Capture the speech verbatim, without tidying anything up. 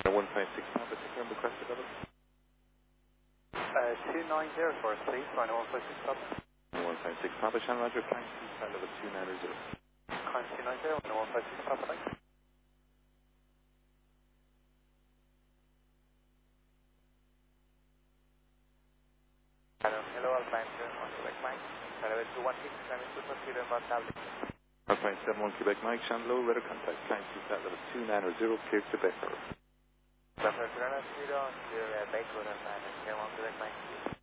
one five six Papa, confirm requested level. Uh, two nine zero for us, please. Final one five six Papa. one five six Papa, Channel Roger, flying C SAT level two nine zero. Climb two nine zero, final one five six Papa, thanks. Hello, hello, Alpha seven one Quebec Mike. Hello, two one six, I'm in Super Speed and Bob Tablet. Alpha seven one Quebec Mike, Channel low, radar contact, flying C SAT level two nine zero, clear to Becker. Alpha seven one Quebec Mike.